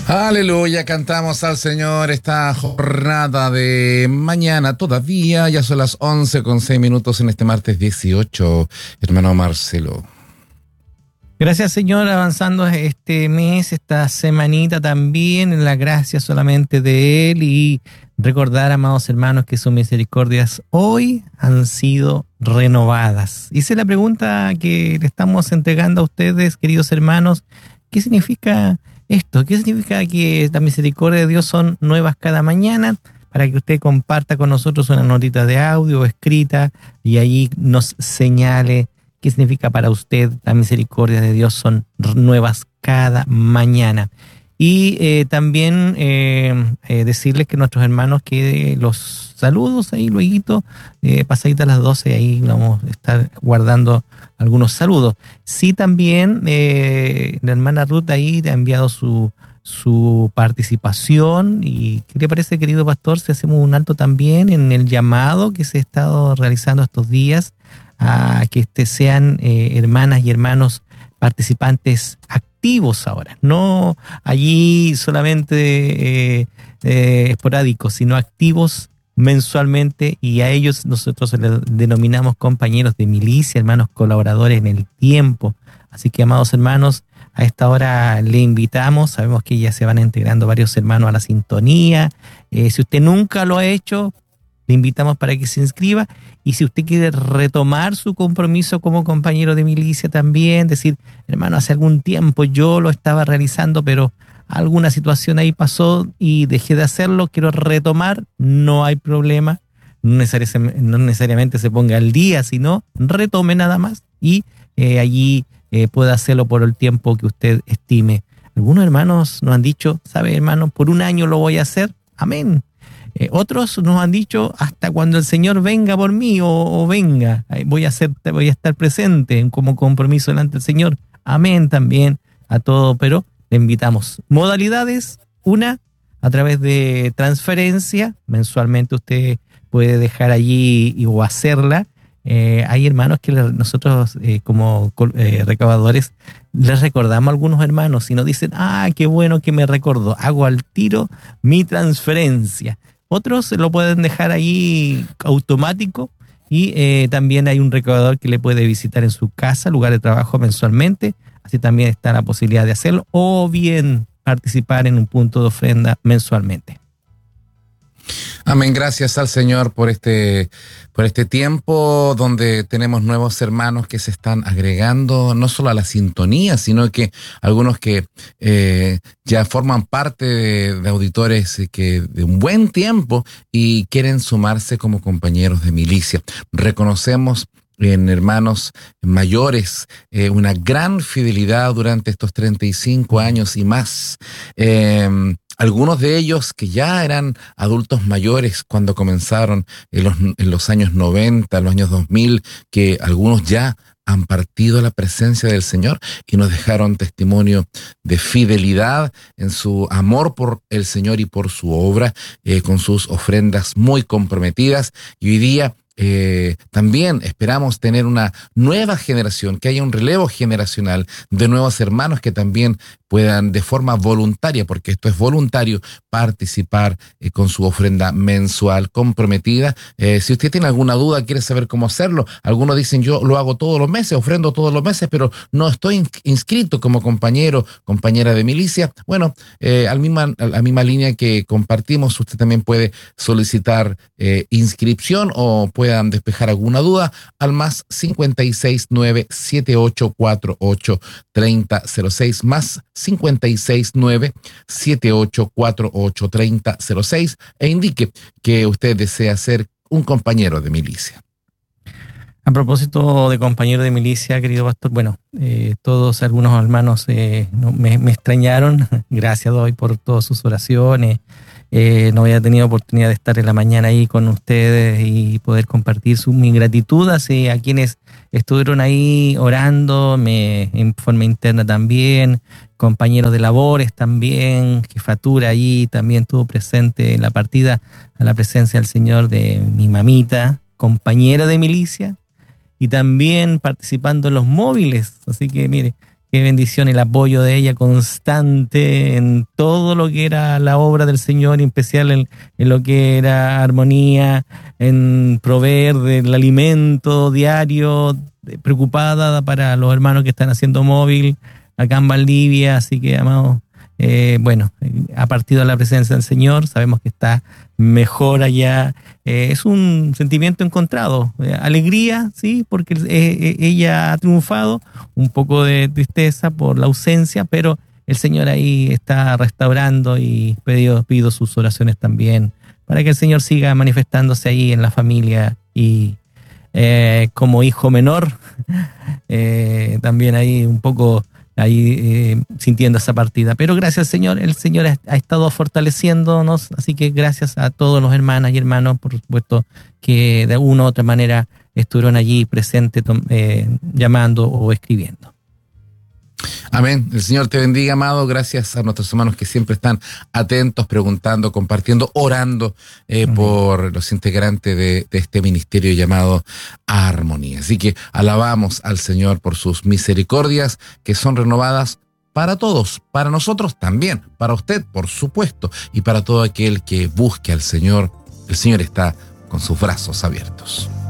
Aleluya, cantamos al Señor esta jornada de mañana. Todavía ya son las 11:06 en este martes 18, hermano Marcelo. Gracias, Señor, avanzando este mes, esta semanita también, en la gracia solamente de Él, y recordar, amados hermanos, que sus misericordias hoy han sido renovadas. Hice la pregunta que le estamos entregando a ustedes, queridos hermanos: ¿qué significa esto? ¿Qué significa que las misericordias de Dios son nuevas cada mañana? Para que usted comparta con nosotros una notita de audio o escrita y allí nos señale qué significa para usted la misericordia de Dios son nuevas cada mañana. Y también decirles que nuestros hermanos, que los saludos ahí luego, pasaditas las 12, ahí vamos a estar guardando algunos saludos. Sí, también la hermana Ruth ahí te ha enviado su participación. ¿Y qué le parece, querido pastor, si hacemos un alto también en el llamado que se ha estado realizando estos días a que sean hermanas y hermanos participantes activos ahora, no allí solamente esporádicos, sino activos mensualmente, y a ellos nosotros les denominamos compañeros de milicia, hermanos colaboradores en el tiempo. Así que, amados hermanos, a esta hora le invitamos. Sabemos que ya se van integrando varios hermanos a la sintonía. Si usted nunca lo ha hecho, le invitamos para que se inscriba. Y si usted quiere retomar su compromiso como compañero de milicia también, decir, hermano, hace algún tiempo yo lo estaba realizando, pero alguna situación ahí pasó y dejé de hacerlo, quiero retomar, no hay problema. No necesariamente se ponga al día, sino retome nada más y allí puede hacerlo por el tiempo que usted estime. Algunos hermanos nos han dicho, ¿sabe, hermano? Por un año lo voy a hacer. Amén. Otros nos han dicho, hasta cuando el Señor venga por mí o venga, voy a estar presente como compromiso delante del Señor. Amén también a todo, pero le invitamos. Modalidades: una, a través de transferencia, mensualmente usted puede dejar allí o hacerla. Hay hermanos que nosotros como recaudadores les recordamos a algunos hermanos y nos dicen, qué bueno que me recordó, hago al tiro mi transferencia. Otros lo pueden dejar ahí automático, y también hay un recaudador que le puede visitar en su casa, lugar de trabajo, mensualmente. Así también está la posibilidad de hacerlo, o bien participar en un punto de ofrenda mensualmente. Amén, gracias al Señor por este tiempo donde tenemos nuevos hermanos que se están agregando no solo a la sintonía, sino que algunos que ya forman parte de auditores que de un buen tiempo y quieren sumarse como compañeros de milicia. Reconocemos en hermanos mayores una gran fidelidad durante estos 35 años y más. Algunos de ellos que ya eran adultos mayores cuando comenzaron en los años 90, en los años 2000, que algunos ya han partido a la presencia del Señor y nos dejaron testimonio de fidelidad en su amor por el Señor y por su obra, con sus ofrendas muy comprometidas. Y hoy día también esperamos tener una nueva generación, que haya un relevo generacional de nuevos hermanos que también puedan de forma voluntaria, porque esto es voluntario, participar con su ofrenda mensual comprometida. Si usted tiene alguna duda, quiere saber cómo hacerlo, algunos dicen, yo lo hago todos los meses, ofrendo todos los meses, pero no estoy inscrito como compañero, compañera de milicia. Bueno, a la misma línea que compartimos, usted también puede solicitar inscripción o puedan despejar alguna duda al más 569-7848-3006, más 569-7848-3006, e indique que usted desea ser un compañero de milicia. A propósito de compañero de milicia, querido pastor, bueno, algunos hermanos me extrañaron. Gracias doy por todas sus oraciones. No había tenido oportunidad de estar en la mañana ahí con ustedes y poder compartir mi gratitud a quienes estuvieron ahí orando en forma interna también, compañeros de labores también, jefatura allí también estuvo presente en la partida a la presencia del Señor de mi mamita, compañera de milicia, y también participando en los móviles. Así que mire, qué bendición el apoyo de ella constante en todo lo que era la obra del Señor, en especial en lo que era armonía, en proveer del alimento diario, preocupada para los hermanos que están haciendo móvil acá en Valdivia. Así que, amados, ha partido a la presencia del Señor, sabemos que está mejor allá. Es un sentimiento encontrado, alegría, sí, porque ella ha triunfado, un poco de tristeza por la ausencia, pero el Señor ahí está restaurando, y pido sus oraciones también para que el Señor siga manifestándose ahí en la familia, y como hijo menor, también ahí un poco sintiendo esa partida. Pero gracias, Señor, el Señor ha estado fortaleciéndonos, así que gracias a todos los hermanas y hermanos, por supuesto, que de una u otra manera estuvieron allí presentes, llamando o escribiendo. Amén. El Señor te bendiga, amado. Gracias a nuestros hermanos que siempre están atentos, preguntando, compartiendo, orando por los integrantes de este ministerio llamado Armonía. Así que alabamos al Señor por sus misericordias que son renovadas para todos, para nosotros también, para usted, por supuesto, y para todo aquel que busque al Señor. El Señor está con sus brazos abiertos.